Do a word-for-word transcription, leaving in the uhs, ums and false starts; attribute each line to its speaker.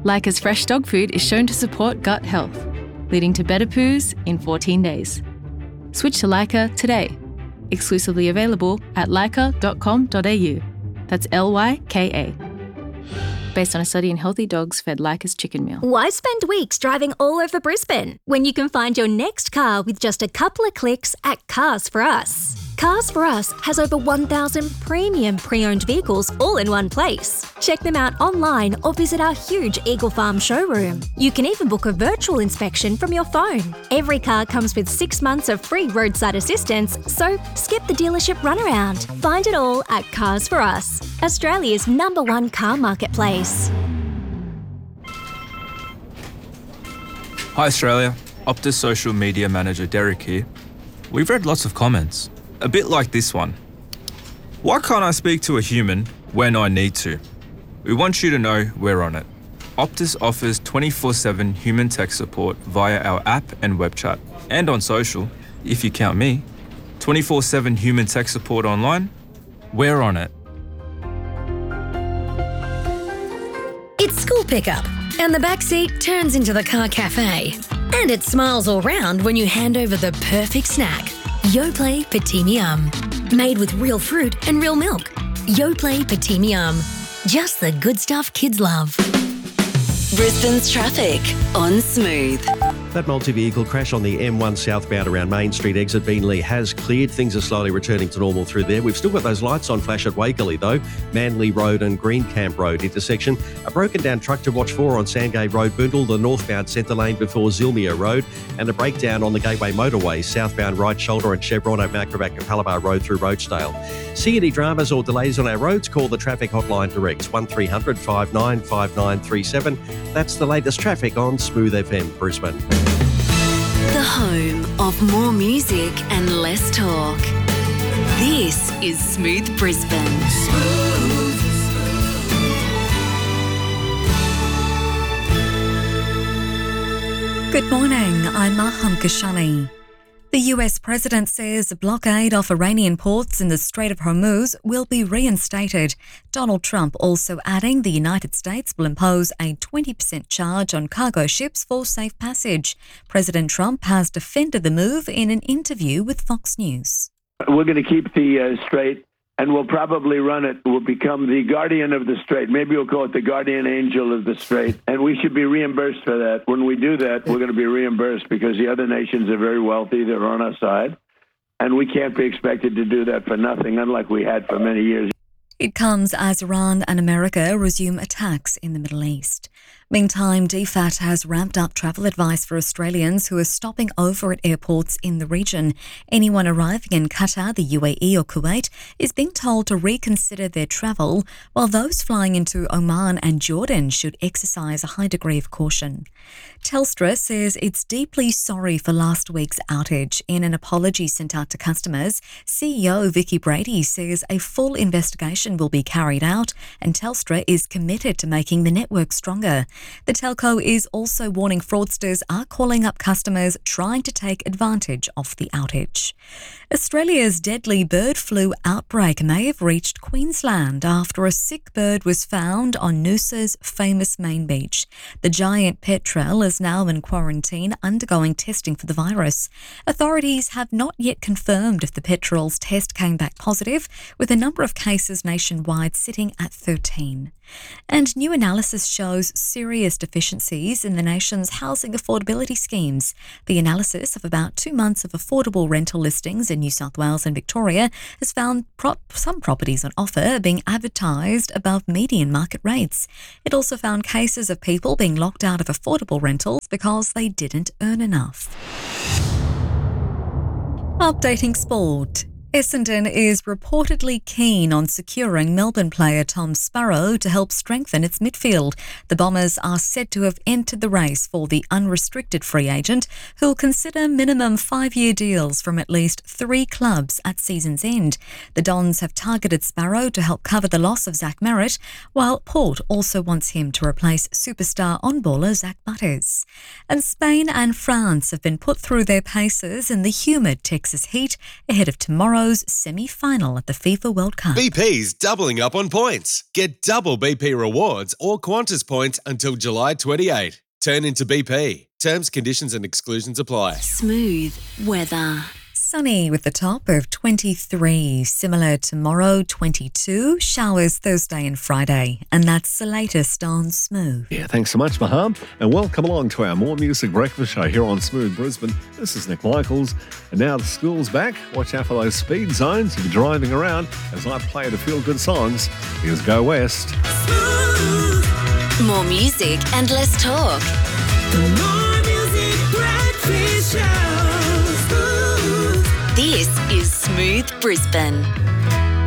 Speaker 1: Leica's fresh dog food is shown to support gut health, leading to better poos in fourteen days. Switch to Leica today. Exclusively available at leica dot com dot a u. That's L Y K A. Based on a study in healthy dogs fed Leica's chicken meal.
Speaker 2: Why spend weeks driving all over Brisbane when you can find your next car with just a couple of clicks at Cars for Us? Cars for Us has over one thousand premium pre-owned vehicles all in one place. Check them out online or visit our huge Eagle Farm showroom. You can even book a virtual inspection from your phone. Every car comes with six months of free roadside assistance, so skip the dealership runaround. Find it all at Cars for Us, Australia's number one car marketplace.
Speaker 3: Hi Australia, Optus social media manager Derek here. We've read lots of comments, a bit like this one. Why can't I speak to a human when I need to? We want you to know we're on it. Optus offers twenty-four seven human tech support via our app and web chat, and on social, if you count me. twenty-four seven human tech support online, we're on it.
Speaker 4: It's school pickup, and the backseat turns into the car cafe. And it smiles all round when you hand over the perfect snack. Yoplait Petit Miam. Made with real fruit and real milk. Yoplait Petit Miam. Just the good stuff kids love.
Speaker 5: Brisbane's traffic on Smooth.
Speaker 6: That multi-vehicle crash on the M one southbound around Main Street exit Beenleigh has cleared. Things are slowly returning to normal through there. We've still got those lights on flash at Wakerley though. Manly Road and Greencamp Road intersection. A broken down truck to watch for on Sandgate Road, Boondall, the northbound centre lane before Zilmia Road, and a breakdown on the Gateway Motorway, southbound right shoulder and Chevron at Macrovac and Palabar Road through Roachdale. See any dramas or delays on our roads? Call the traffic hotline direct, one three hundred five nine five nine three seven. That's the latest traffic on Smooth F M Brisbane.
Speaker 5: The home of more music and less talk. This is Smooth Brisbane. Smooth.
Speaker 7: Good morning, I'm Maham Kashani. The U S President says a blockade off Iranian ports in the Strait of Hormuz will be reinstated. Donald Trump also adding the United States will impose a twenty percent charge on cargo ships for safe passage. President Trump has defended the move in an interview with Fox News.
Speaker 8: We're going to keep the uh, strait, and we'll probably run it. We'll become the guardian of the strait. Maybe we'll call it the guardian angel of the strait. And we should be reimbursed for that. When we do that, we're going to be reimbursed because the other nations are very wealthy. They're on our side. And we can't be expected to do that for nothing, unlike we had for many years.
Speaker 7: It comes as Iran and America resume attacks in the Middle East. Meantime, D F A T has ramped up travel advice for Australians who are stopping over at airports in the region. Anyone arriving in Qatar, the U A E or Kuwait is being told to reconsider their travel, while those flying into Oman and Jordan should exercise a high degree of caution. Telstra says it's deeply sorry for last week's outage. In an apology sent out to customers, C E O Vicky Brady says a full investigation will be carried out and Telstra is committed to making the network stronger. The telco is also warning fraudsters are calling up customers trying to take advantage of the outage. Australia's deadly bird flu outbreak may have reached Queensland after a sick bird was found on Noosa's famous main beach. The giant petrel is now in quarantine undergoing testing for the virus. Authorities have not yet confirmed if the petrel's test came back positive, with a number of cases nationwide sitting at thirteen. And new analysis shows serious deficiencies in the nation's housing affordability schemes. The analysis of about two months of affordable rental listings in New South Wales and Victoria has found pro- some properties on offer being advertised above median market rates. It also found cases of people being locked out of affordable rentals because they didn't earn enough. Updating sport. Essendon is reportedly keen on securing Melbourne player Tom Sparrow to help strengthen its midfield. The Bombers are said to have entered the race for the unrestricted free agent, who'll consider minimum five-year deals from at least three clubs at season's end. The Dons have targeted Sparrow to help cover the loss of Zach Merritt, while Port also wants him to replace superstar on-baller Zach Butters. And Spain and France have been put through their paces in the humid Texas heat ahead of tomorrow tomorrow's semi-final at the FIFA World Cup.
Speaker 9: B P's doubling up on points. Get double B P rewards or Qantas points until July twenty-eighth. Turn into B P. Terms, conditions and exclusions apply.
Speaker 5: Smooth weather.
Speaker 7: Sunny with the top of twenty-three. Similar tomorrow, twenty-two. Showers Thursday and Friday. And that's the latest on Smooth.
Speaker 10: Yeah, thanks so much, Maham. And welcome along to our More Music Breakfast Show here on Smooth Brisbane. This is Nick Michaels. And now the school's back. Watch out for those speed zones if you're driving around as I play the feel-good songs. Here's Go West.
Speaker 5: More music and less talk.
Speaker 11: The More Music Breakfast Show.
Speaker 5: This is Smooth Brisbane.